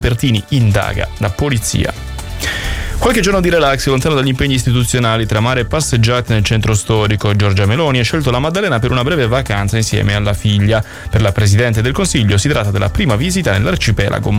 Pertini indaga la polizia. Qualche giorno di relax lontano dagli impegni istituzionali tra mare e passeggiate nel centro storico. Giorgia Meloni ha scelto la Maddalena per una breve vacanza insieme alla figlia. Per la Presidente del Consiglio si tratta della prima visita nell'arcipelago